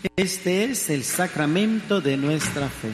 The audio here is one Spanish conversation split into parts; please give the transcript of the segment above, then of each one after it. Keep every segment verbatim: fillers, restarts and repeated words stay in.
Este es el sacramento de nuestra fe.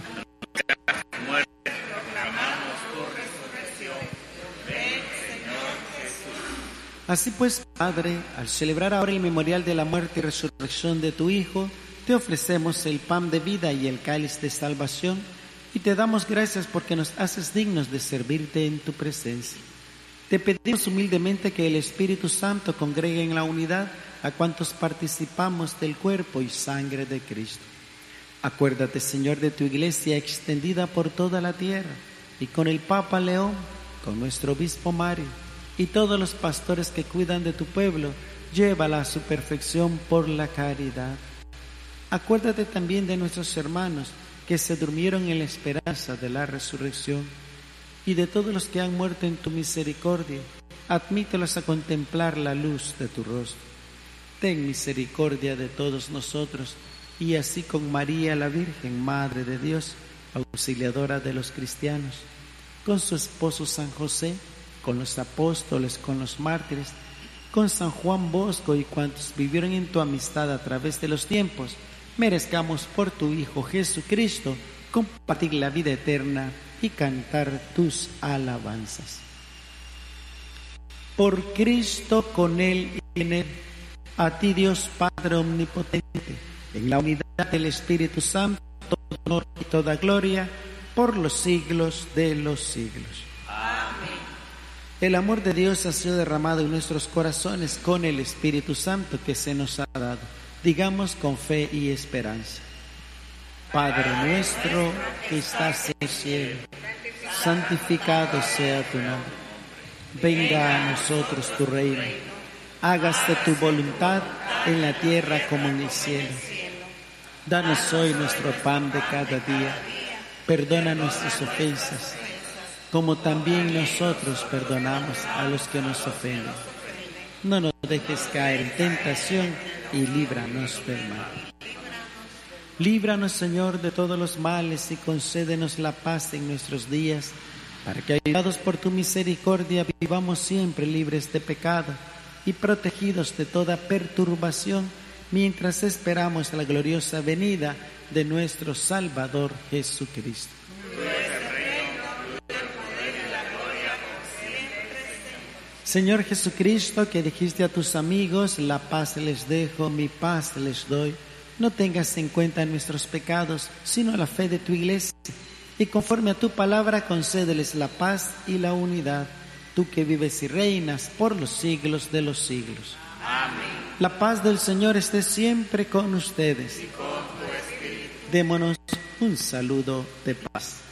Así pues, Padre, al celebrar ahora el memorial de la muerte y resurrección de tu Hijo, te ofrecemos el pan de vida y el cáliz de salvación, y te damos gracias porque nos haces dignos de servirte en tu presencia. Te pedimos humildemente que el Espíritu Santo congregue en la unidad a cuantos participamos del cuerpo y sangre de Cristo. Acuérdate, Señor, de tu Iglesia extendida por toda la tierra, y con el Papa León, con nuestro Obispo Mario, y todos los pastores que cuidan de tu pueblo, llévala a su perfección por la caridad. Acuérdate también de nuestros hermanos que se durmieron en la esperanza de la resurrección, y de todos los que han muerto en tu misericordia, admítelos a contemplar la luz de tu rostro. Ten misericordia de todos nosotros, y así con María la Virgen, Madre de Dios, auxiliadora de los cristianos, con su esposo San José, con los apóstoles, con los mártires, con San Juan Bosco y cuantos vivieron en tu amistad a través de los tiempos, merezcamos por tu Hijo Jesucristo compartir la vida eterna y cantar tus alabanzas. Por Cristo, con Él y en Él, a ti Dios Padre Omnipotente, en la unidad del Espíritu Santo, todo honor y toda gloria, por los siglos de los siglos. Amén. El amor de Dios ha sido derramado en nuestros corazones con el Espíritu Santo que se nos ha dado. Digamos con fe y esperanza. Padre nuestro que estás en el cielo, santificado sea tu nombre. Venga a nosotros tu reino. Hágase tu voluntad en la tierra como en el cielo. Danos hoy nuestro pan de cada día. Perdona nuestras ofensas, como también nosotros perdonamos a los que nos ofenden. No nos dejes caer en tentación y líbranos del mal. Líbranos, Señor, de todos los males y concédenos la paz en nuestros días, para que, ayudados por tu misericordia, vivamos siempre libres de pecado y protegidos de toda perturbación, mientras esperamos la gloriosa venida de nuestro Salvador Jesucristo. Señor Jesucristo, que dijiste a tus amigos, la paz les dejo, mi paz les doy, no tengas en cuenta nuestros pecados, sino la fe de tu Iglesia, y conforme a tu palabra concédeles la paz y la unidad, tú que vives y reinas por los siglos de los siglos. Amén. La paz del Señor esté siempre con ustedes. Y con tu espíritu. Démonos un saludo de paz.